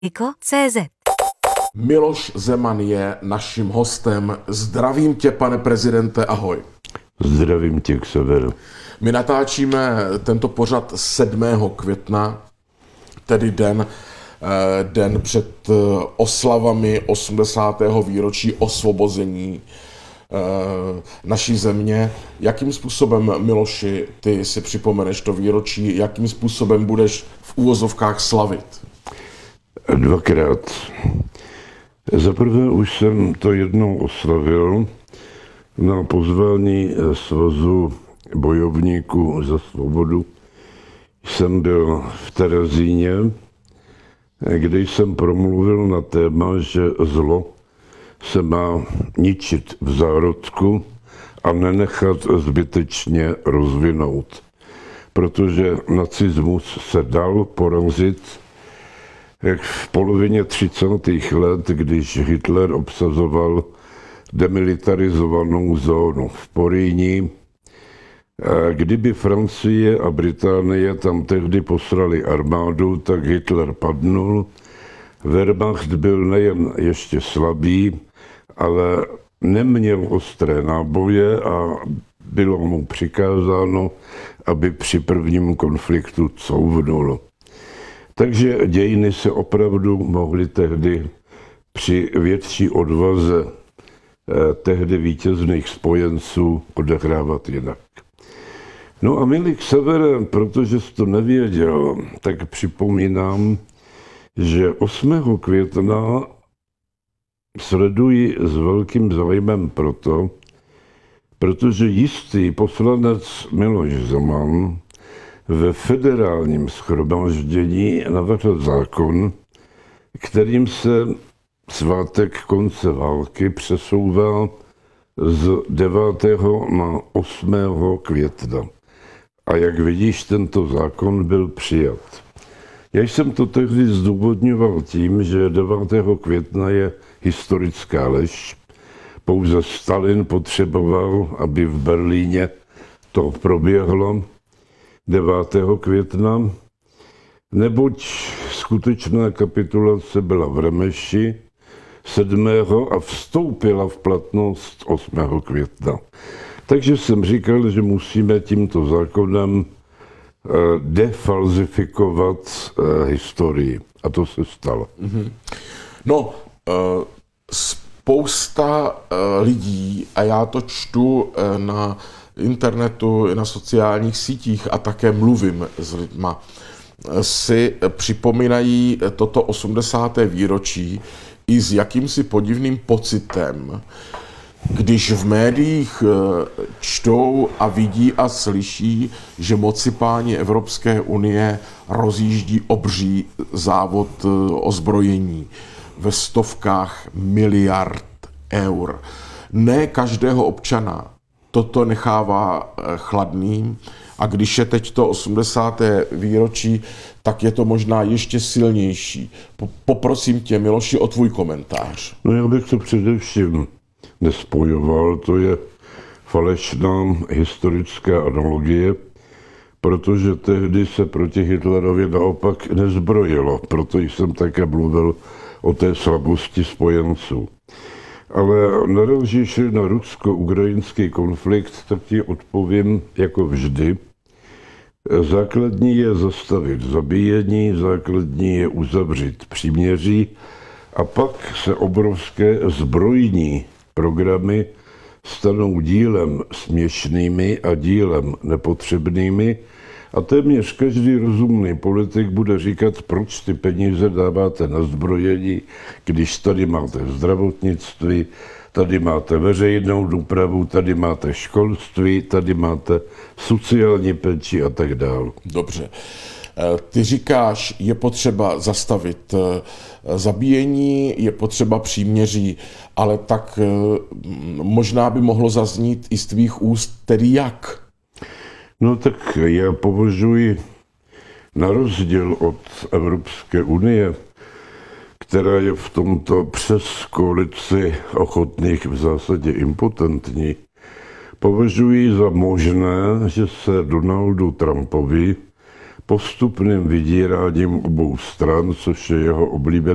Politico.cz. Miloš Zeman je naším hostem. Zdravím tě, pane prezidente, ahoj. Zdravím tě, Xaver. My natáčíme tento pořad 7. května, tedy den před oslavami 80. výročí osvobození naší země. Jakým způsobem, Miloši, ty si připomeneš to výročí, jakým způsobem budeš v úvozovkách slavit? Dvakrát. Zaprvé už jsem to jednou oslavil na pozvání Svazu bojovníků za svobodu. Jsem byl v Terezíně, kde jsem promluvil na téma, že zlo se má ničit v zárodku a nenechat zbytečně rozvinout. Protože nacismus se dal porazit jak v polovině 30. let, když Hitler obsazoval demilitarizovanou zónu v Porýní. Kdyby Francie a Británie tam tehdy poslali armádu, tak Hitler padnul. Wehrmacht byl nejen ještě slabý, ale neměl ostré náboje a bylo mu přikázáno, aby při prvním konfliktu couvnul. Takže dějiny se opravdu mohly tehdy při větší odvaze tehdy vítězných spojenců odehrávat jinak. No a milý Xavere, protože jsi to nevěděl, tak připomínám, že 8. května sleduji s velkým zájmem protože jistý poslanec Miloš Zeman ve federálním shromáždění navrhl zákon, kterým se svátek konce války přesouvá z 9. na 8. května. A jak vidíš, tento zákon byl přijat. Já jsem to tehdy zdůvodňoval tím, že 9. května je historická lež. Pouze Stalin potřeboval, aby v Berlíně to proběhlo 9. května, neboť skutečná kapitulace byla v Remeši 7. a vstoupila v platnost 8. května. Takže jsem říkal, že musíme tímto zákonem defalzifikovat historii. A to se stalo. No, spousta lidí, a já to čtu na internetu, na sociálních sítích a také mluvím s lidma, si připomínají toto 80. výročí i s jakýmsi podivným pocitem, když v médiích čtou a vidí a slyší, že mocipáni Evropské unie rozjíždí obří závod ozbrojení ve stovkách miliard eur. Ne každého občana toto nechává chladným a když je teď to 80. výročí, tak je to možná ještě silnější. Poprosím tě, Miloši, o tvůj komentář. No já bych to především nespojoval, to je falešná historická analogie, protože tehdy se proti Hitlerovi naopak nezbrojilo, proto jsem také mluvil o té slabosti spojenců. Ale narážíš na rusko-ukrajinský konflikt, tak ti odpovím jako vždy. Základní je zastavit zabíjení, základní je uzavřít příměří a pak se obrovské zbrojní programy stanou dílem směšnými a dílem nepotřebnými a téměř každý rozumný politik bude říkat, proč ty peníze dáváte na zbrojení, když tady máte zdravotnictví, tady máte veřejnou dopravu, tady máte školství, tady máte sociální péči a tak dále. Dobře. Ty říkáš, je potřeba zastavit zabíjení, je potřeba příměří, ale tak možná by mohlo zaznít i z tvých úst, tedy jak? No tak já považuji na rozdíl od Evropské unie, která je v tomto přes koalici ochotných v zásadě impotentní, považuji za možné, že se Donaldu Trumpovi postupným vydíráním obou stran, což je jeho oblíbený